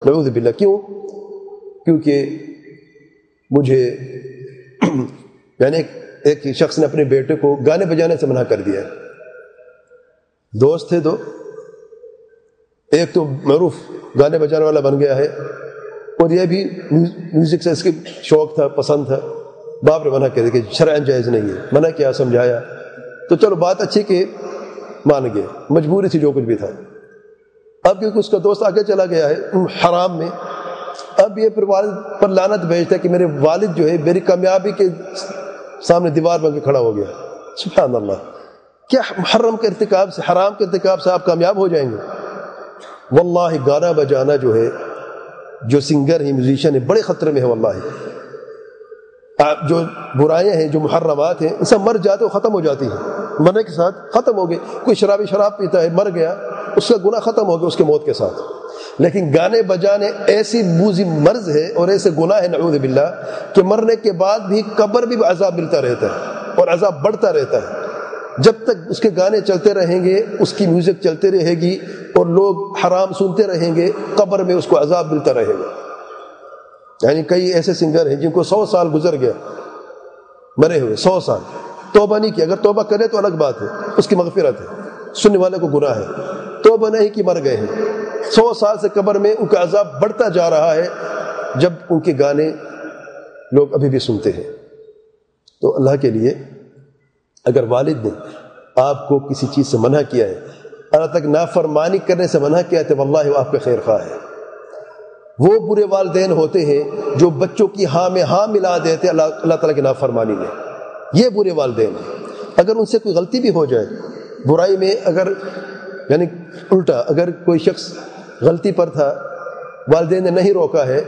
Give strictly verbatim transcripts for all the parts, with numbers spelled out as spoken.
نعوذ باللہ. کیوں؟ کیونکہ مجھے یعنی ایک, ایک شخص نے اپنے بیٹے کو گانے بجانے سے منع کر دیا ہے. دوست تھے دو, ایک تو معروف گانے بجانے والا بن گیا ہے اور یہ بھی میوزک سے اس کی شوق تھا, پسند تھا. باپ نے منع کر دیا کہ شرعاً جائز نہیں ہے. منع کیا, سمجھایا, تو چلو بات اچھی کہ مان گئے, مجبوری تھی جو کچھ بھی تھا. اب کیونکہ اس کا دوست آگے چلا گیا ہے حرام میں, اب یہ پھر والد پر لعنت بھیجتا ہے کہ میرے والد جو ہے میری کامیابی کے سامنے دیوار بن کے کھڑا ہو گیا. سبحان اللہ, کیا محرم کے ارتکاب سے, حرام کے ارتکاب سے آپ کامیاب ہو جائیں گے؟ واللہ گانا بجانا جو ہے, جو سنگر ہے, میوزیشین ہے, بڑے خطرے میں ہے. واللہ جو برائیاں ہیں, جو محرمات ہیں, ان سب مر جاتے وہ ختم ہو جاتی ہیں, مرنے کے ساتھ ختم ہو گئے. کوئی شرابی شراب پیتا ہے, مر گیا, اس کا گناہ ختم ہو گیا اس کے موت کے ساتھ. لیکن گانے بجانے ایسی بوزی مرض ہے اور ایسے گناہ ہے نعوذ باللہ کہ مرنے کے بعد بھی قبر بھی عذاب ملتا رہتا ہے اور عذاب بڑھتا رہتا ہے. جب تک اس کے گانے چلتے رہیں گے, اس کی میوزک چلتے رہے گی اور لوگ حرام سنتے رہیں گے, قبر میں اس کو عذاب ملتا رہے گا. یعنی کئی ایسے سنگر ہیں جن کو سو سال گزر گیا مرے ہوئے, سو سال توبہ نہیں کی. اگر توبہ کرے تو الگ بات ہے, اس کی مغفرت ہے, سننے والے کو گناہ ہے. توبہ نہیں کی, مر گئے ہیں, سو سال سے قبر میں ان کا عذاب بڑھتا جا رہا ہے جب ان کے گانے لوگ ابھی بھی سنتے ہیں. تو اللہ کے لیے اگر والد نے آپ کو کسی چیز سے منع کیا ہے, اللہ تک نافرمانی کرنے سے منع کیا ہے, تو واللہ وہ آپ کے خیر خواہ ہے. وہ برے والدین ہوتے ہیں جو بچوں کی ہاں میں ہاں ملا دیتے اللہ, اللہ تعالیٰ کی نافرمانی میں. یہ برے والدین ہیں. اگر ان سے کوئی غلطی بھی ہو جائے برائی میں, اگر یعنی الٹا اگر کوئی شخص غلطی پر تھا, والدین نے نہیں روکا ہے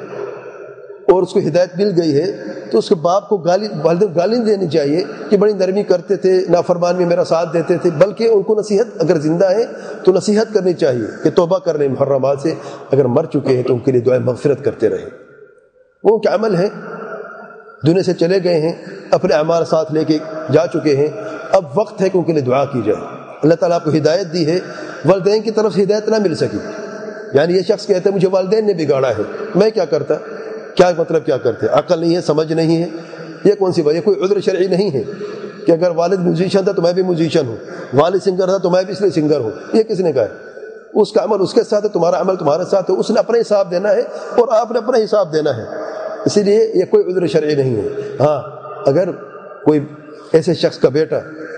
اور اس کو ہدایت مل گئی ہے, تو اس کے باپ کو گالی والدین گالی نہیں دینی چاہیے کہ بڑی نرمی کرتے تھے, نافرمان میں میرا ساتھ دیتے تھے, بلکہ ان کو نصیحت, اگر زندہ ہے تو نصیحت کرنی چاہیے کہ توبہ کر لیں محرمات سے. اگر مر چکے ہیں تو ان کے لیے دعائیں مغفرت کرتے رہیں. وہ کیا عمل ہے, دنیا سے چلے گئے ہیں, اپنے اعمال ساتھ لے کے جا چکے ہیں, اب وقت ہے کہ ان کے لیے دعا کی جائے. اللہ تعالیٰ آپ کو ہدایت دی ہے, والدین کی طرف سے ہدایت نہ مل سکی. یعنی یہ شخص کہتا ہے مجھے والدین نے بگاڑا ہے, میں کیا کرتا, کیا مطلب کیا کرتے, عقل نہیں ہے, سمجھ نہیں ہے, یہ کون سی بات, یہ کوئی عذر شرعی نہیں ہے کہ اگر والد میوزیشین تھا تو میں بھی میوزیشین ہوں, والد سنگر تھا تو میں بھی اس لیے سنگر ہوں. یہ کس نے کہا ہے؟ اس کا عمل اس کے ساتھ ہے, تمہارا عمل تمہارے ساتھ ہے, اس نے اپنا حساب دینا ہے اور آپ نے اپنا حساب دینا ہے. اسی لیے یہ کوئی عذر شرعی نہیں ہے. ہاں اگر کوئی ایسے شخص کا بیٹا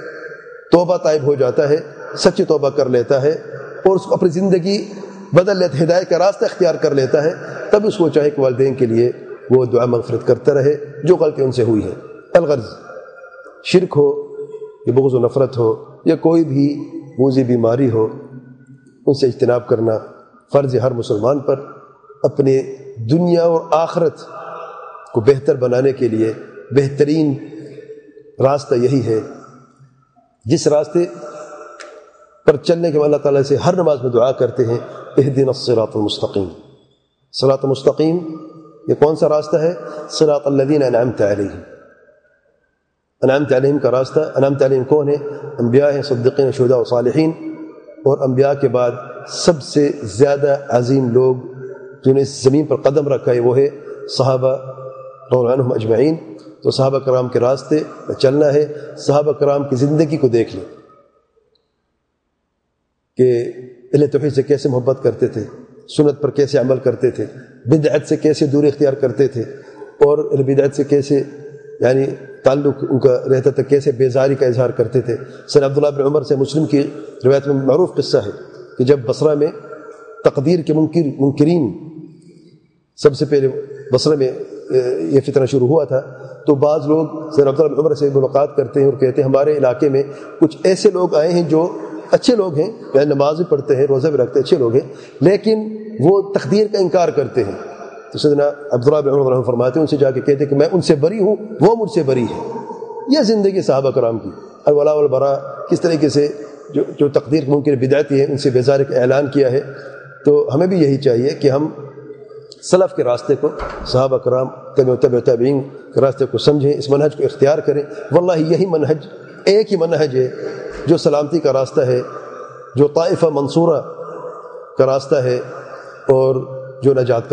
توبہ طائب ہو جاتا ہے, سچی توبہ کر لیتا ہے اور اس کو اپنی زندگی بدل لیتا ہے, ہدایت کا راستہ اختیار کر لیتا ہے, تب اس کو چاہے کہ والدین کے لیے وہ دعا مغفرت کرتا رہے جو غلطی ان سے ہوئی ہے. الغرض شرک ہو یا بغض و نفرت ہو یا کوئی بھی موذی بیماری ہو, ان سے اجتناب کرنا فرض ہے ہر مسلمان پر. اپنے دنیا اور آخرت کو بہتر بنانے کے لیے بہترین راستہ یہی ہے, جس راستے پر چلنے کے بعد اللہ تعالیٰ سے ہر نماز میں دعا کرتے ہیں اہدنا الصراط المستقیم. صراط مستقیم یہ کون سا راستہ ہے؟ صراط الذین انعمت علیہم. انعمت علیہم کا راستہ, انعمت علیہم کون ہے؟ انبیاء ہیں, صدیقین, شہداء و صالحین. اور انبیاء کے بعد سب سے زیادہ عظیم لوگ جنہوں نے اس زمین پر قدم رکھا ہے وہ ہے صحابہ رضی اللہ عنہم اجمعین. تو صحابہ کرام کے راستے میں چلنا ہے. صحابہ کرام کی زندگی کو دیکھ لیں کہ اہل توحید سے کیسے محبت کرتے تھے, سنت پر کیسے عمل کرتے تھے, بدعت سے کیسے دوری اختیار کرتے تھے, اور اہل بدعت سے کیسے یعنی تعلق ان کا رہتا تھا, کیسے بیزاری کا اظہار کرتے تھے. سید عبداللہ بن عمر سے مسلم کی روایت میں معروف قصہ ہے کہ جب بصرہ میں تقدیر کے منکر منکرین سب سے پہلے بصرہ میں یہ فتنہ شروع ہوا تھا, تو بعض لوگ سید عبداللہ بن عمر سے ملاقات کرتے ہیں اور کہتے ہیں ہمارے علاقے میں کچھ ایسے لوگ آئے ہیں جو اچھے لوگ ہیں, یعنی نماز بھی پڑھتے ہیں, روزہ بھی رکھتے ہیں, اچھے لوگ ہیں, لیکن وہ تقدیر کا انکار کرتے ہیں. تو سیدنا عبداللہ بن عمر رحمہ فرماتے ہیں ان سے جا کے کہتے ہیں کہ میں ان سے بری ہوں, وہ مجھ سے بری ہے. یہ زندگی صحابہ کرام کی الولاء والبراء, کس طریقے سے جو جو تقدیر ممکن بدعتی ہیں ان سے بیزاری کا اعلان کیا ہے. تو ہمیں بھی یہی چاہیے کہ ہم سلف کے راستے کو, صحابہ کرام تبع تبع تابعین کے راستے کو سمجھیں, اس منہج کو اختیار کریں. واللہ یہی منہج, ایک ہی منہج ہے جو سلامتی کا راستہ ہے, جو طائفہ منصورہ کا راستہ ہے اور جو نجات کا